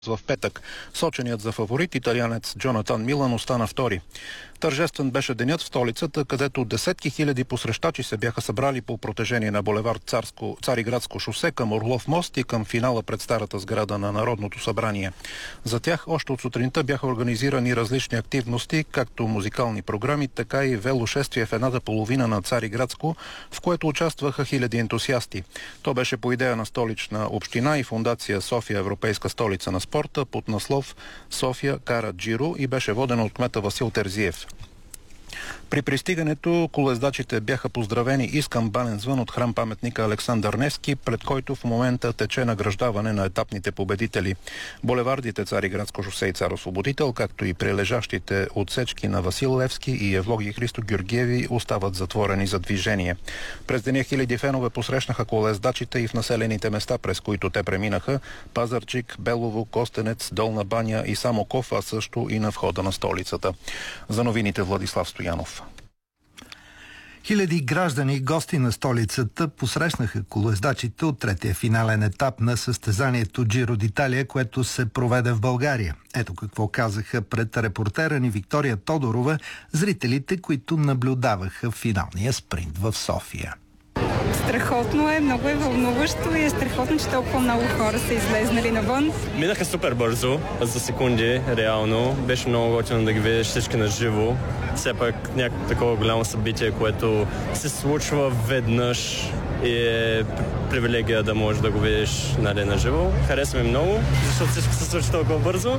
В петък соченият за фаворит италианец Джонатан Милан остана втори. Тържествен беше денят в столицата, където десетки хиляди посрещачи се бяха събрали по протежение на булевард Цариградско шосе към Орлов мост и към финала пред старата сграда на Народното събрание. За тях още от сутринта бяха организирани различни активности, както музикални програми, така и велошествие в едната половина на Цариградско, в което участваха хиляди ентусиасти. То беше по идея на столична община и фондация София Европейска столица на спорта под наслов София кара Джиро и беше водено от кмета Васил Терзиев. При пристигането колездачите бяха поздравени и с камбанен звън от храм-паметника Александър Невски, пред който в момента тече награждаване на етапните победители. Булевардите Цариградско шосе и Цар Освободител, както и прилежащите отсечки на Васил Левски и Евлогий Христо Георгиеви остават затворени за движение. През деня хиляди фенове посрещнаха колездачите и в населените места, през които те преминаха: Пазарджик, Белово, Костенец, Долна баня и Самоков, а също и на входа на столицата. За новините Владислав Стоянов. Хиляди граждани и гости на столицата посрещнаха колоездачите от третия финален етап на състезанието Джиро d'Italia, което се проведе в България. Ето какво казаха пред репортера ни Виктория Тодорова зрителите, които наблюдаваха финалния спринт в София. Страхотно е, много е вълнуващо и е страхотно, че толкова много хора са излезнали навън. Минаха супер бързо, за секунди, реално. Беше много готино да ги видиш всички на живо. Все пак някакво такова голямо събитие, което се случва веднъж и е привилегия да можеш да го видиш на живо. Хареса ми много, защото всичко се случва толкова бързо.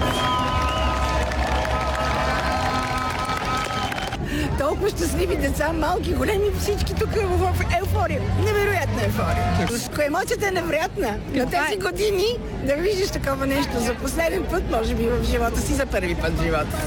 Толкова щастливи деца, малки, големи, всички тук в еуфория. Невероятна еуфория. Емоцията е невероятна. На тези години да виждаш такова нещо за последен път, може би в живота си, за първи път в живота.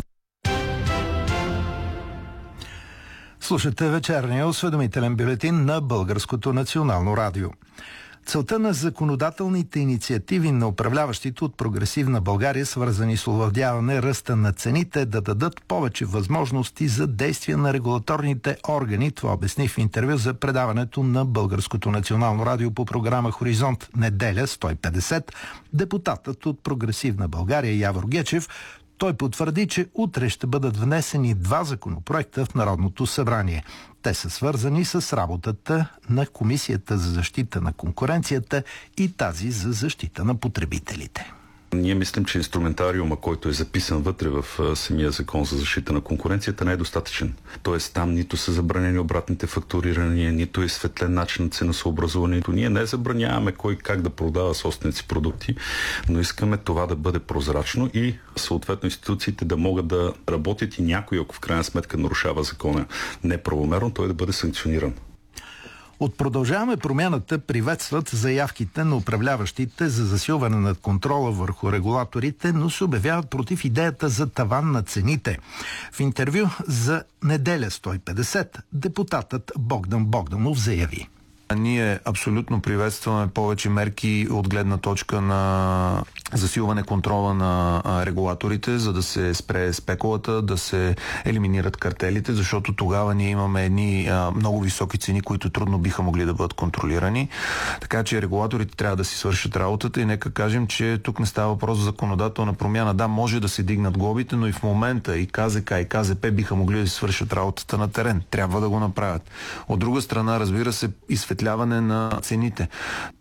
Слушате вечерния осведомителен бюлетин на Българското национално радио. Целта на законодателните инициативи на управляващите от Прогресивна България, свързани с овладяване ръста на цените, да дадат повече възможности за действия на регулаторните органи. Това обясни в интервю за предаването на Българското национално радио по програма Хоризонт неделя 150 депутатът от Прогресивна България Явор Гечев. Той потвърди, че утре ще бъдат внесени два законопроекта в Народното събрание. Те са свързани с работата на Комисията за защита на конкуренцията и тази за защита на потребителите. Ние мислим, че инструментариума, който е записан вътре в самия закон за защита на конкуренцията, не е достатъчен. Тоест там нито са забранени обратните фактурирания, нито е светлен начин на ценосъобразуването. Ние не забраняваме кой как да продава собствените си продукти, но искаме това да бъде прозрачно и съответно институциите да могат да работят и някой, ако в крайна сметка нарушава закона неправомерно, той да бъде санкциониран. От Продължаваме промяната приветстват заявките на управляващите за засилване на контрола върху регулаторите, но се обявяват против идеята за таван на цените. В интервю за неделя 150 депутатът Богдан Богданов заяви: ние абсолютно приветстваме повече мерки от гледна точка на засилване контрола на регулаторите, за да се спре спекулата, да се елиминират картелите, защото тогава ние имаме едни много високи цени, които трудно биха могли да бъдат контролирани. Така че регулаторите трябва да си свършат работата и нека кажем, че тук не става въпрос за законодателна промяна. Да, може да се дигнат глобите, но и в момента и КЗК, и КЗП биха могли да си свършат работата на терен. Трябва да го направят. От друга страна, разбира се, изсветляване на цените.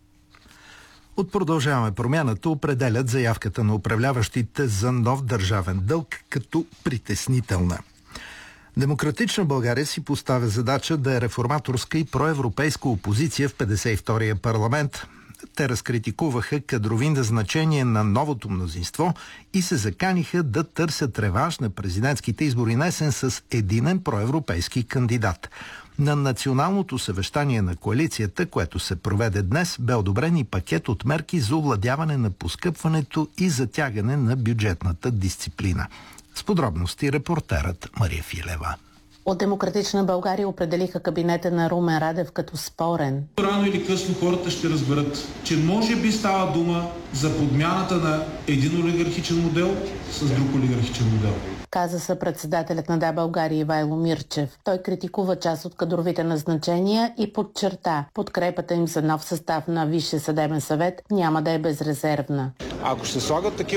От Продължаваме промяната определят заявката на управляващите за нов държавен дълг като притеснителна. Демократична България си поставя задача да е реформаторска и проевропейска опозиция в 52-я парламент. Те разкритикуваха кадрови назначения на новото мнозинство и се заканиха да търсят реванш на президентските избори на есен с единен проевропейски кандидат. На националното съвещание на коалицията, което се проведе днес, бе одобрен и пакет от мерки за овладяване на поскъпването и затягане на бюджетната дисциплина. С подробности репортерът Мария Филева. От Демократична България определиха кабинета на Румен Радев като спорен. Рано или късно хората ще разберат, че може би става дума за подмяната на един олигархичен модел с друг олигархичен модел. Каза съпредседателят на Да, България Ивайло Мирчев. Той критикува част от кадровите назначения и подчерта, подкрепата им за нов състав на Висшия съдебен съвет няма да е безрезервна. Ако ще слагат такива